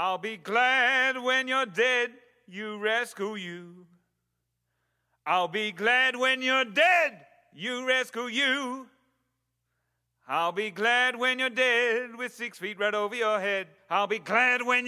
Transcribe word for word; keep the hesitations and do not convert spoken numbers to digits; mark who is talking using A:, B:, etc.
A: I'll be glad when you're dead, you rescue you. I'll be glad when you're dead, you rescue you. I'll be glad when you're dead with six feet right over your head. I'll be glad when